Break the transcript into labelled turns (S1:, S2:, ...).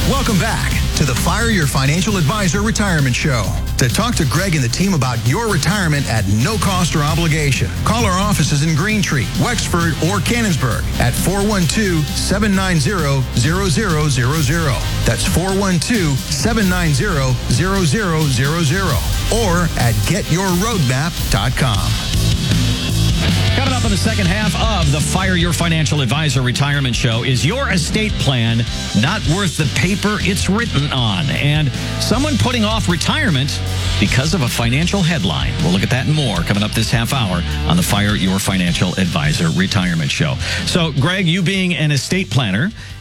S1: Welcome back to the Fire Your Financial Advisor Retirement Show. To talk to Greg and the team about your retirement at no cost or obligation, call our offices in Greentree, Wexford, or Canonsburg at 412-790-0000. That's 412-790-0000. Or at getyourroadmap.com.
S2: Coming up in the second half of the Fire Your Financial Advisor Retirement Show, is your estate plan not worth the paper it's written on? And someone putting off retirement because of a financial headline. We'll look at that and more coming up this half hour on the Fire Your Financial Advisor Retirement Show. So, Greg, you being an estate planner,